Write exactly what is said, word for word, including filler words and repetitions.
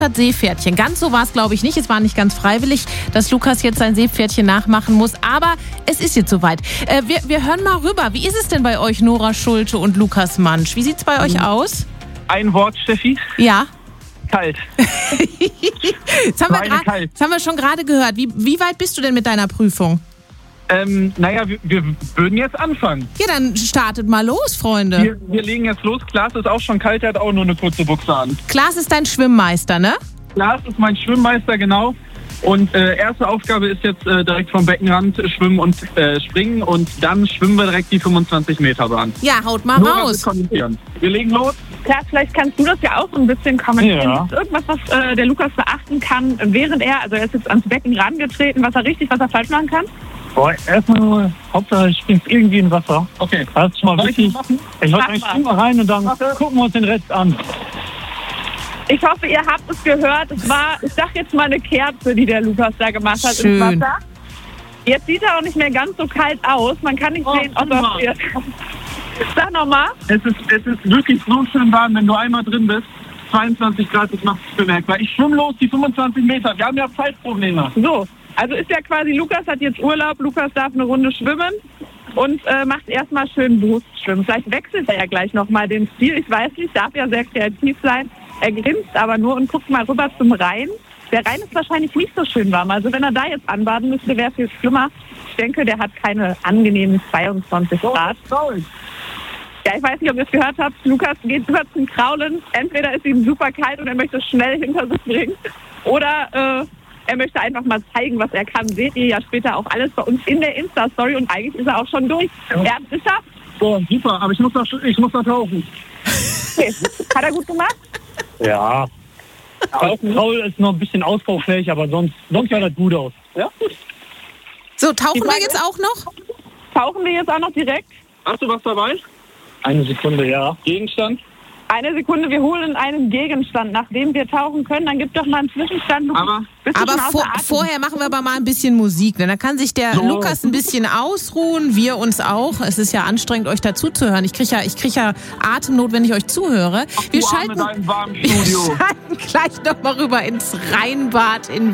Das Seepferdchen. Ganz so war es, glaube ich, nicht. Es war nicht ganz freiwillig, dass Lukas jetzt sein Seepferdchen nachmachen muss. Aber es ist jetzt soweit. Äh, wir, wir hören mal rüber. Wie ist es denn bei euch, Nora Schulte und Lukas Mansch? Wie sieht es bei euch aus? Ein Wort, Steffi. Ja. Kalt. Jetzt haben, wir grad, kalt. jetzt haben wir schon gerade gehört. Wie, wie weit bist du denn mit deiner Prüfung? Ähm, naja, wir, wir würden jetzt anfangen. Ja, dann startet mal los, Freunde. Wir, wir legen jetzt los. Klaas ist auch schon kalt, er hat auch nur eine kurze Buchse an. Klaas ist dein Schwimmmeister, ne? Klaas ist mein Schwimmmeister, genau. Und äh, erste Aufgabe ist jetzt äh, direkt vom Beckenrand schwimmen und äh, springen. Und dann schwimmen wir direkt die fünfundzwanzig Meter Bahn. Ja, haut mal Nora raus. wird Wir legen los. Klar, vielleicht kannst du das ja auch so ein bisschen kommentieren. Ja. Ist irgendwas, was äh, der Lukas beachten kann, während er, also er ist jetzt ans Becken rangetreten, was er richtig, was er falsch machen kann? Boah, erstmal nur, Hauptsache ich spring's irgendwie in Wasser. Okay. Das ist schon mal Soll ich wichtig. das machen? Ich Mach wollte mal. spring mal rein und dann Warte. gucken wir uns den Rest an. Ich hoffe, ihr habt es gehört. Es war, ich sag jetzt mal eine Kerze, die der Lukas da gemacht hat Schön. ins Wasser. Jetzt sieht er auch nicht mehr ganz so kalt aus. Man kann nicht Oh, sehen, ob er super. friert. Sag nochmal. Es ist, es ist wirklich so schön warm, wenn du einmal drin bist. zweiundzwanzig Grad, das macht es bemerkbar. Ich schwimme los, die fünfundzwanzig Meter. Wir haben ja Zeitprobleme. So, also ist ja quasi, Lukas hat jetzt Urlaub, Lukas darf eine Runde schwimmen und äh, macht erstmal schön Brustschwimmen. Vielleicht wechselt er ja gleich nochmal den Stil, ich weiß nicht, darf ja sehr kreativ sein. Er grinst aber nur und guckt mal rüber zum Rhein. Der Rhein ist wahrscheinlich nicht so schön warm, also wenn er da jetzt anbaden müsste, wäre viel schlimmer. Ich denke, der hat keine angenehmen zweiundzwanzig Grad. Ja, ich weiß nicht, ob ihr es gehört habt, Lukas geht über zum Kraulen. Entweder ist ihm super kalt und er möchte schnell hinter sich bringen oder äh, er möchte einfach mal zeigen, was er kann. Seht ihr ja später auch alles bei uns in der Insta-Story und eigentlich ist er auch schon durch. Ja. Er hat es geschafft. So, super, aber ich muss noch, ich muss noch tauchen. Okay. Hat er gut gemacht? Ja. Paul ist noch ein bisschen ausbaufähig, aber sonst, sonst sah das gut aus. Ja? So, tauchen Die wir Frage jetzt ist- auch noch? Tauchen wir jetzt auch noch direkt? Hast du was dabei? Eine Sekunde, ja. Gegenstand? Eine Sekunde, wir holen einen Gegenstand, nachdem wir tauchen können. Dann gib doch mal einen Zwischenstand. Du Aber- bist du Aber schon außer vor, Atem? vorher machen wir aber mal ein bisschen Musik. Ne? Dann kann sich der So. Lukas ein bisschen ausruhen, wir uns auch. Es ist ja anstrengend, euch dazu zu hören. Ich kriege ja, ich krieg ja Atemnot, wenn ich euch zuhöre. Wir Du Arme schalten, da im warmen wir Studio. schalten gleich noch mal rüber ins Rheinbad in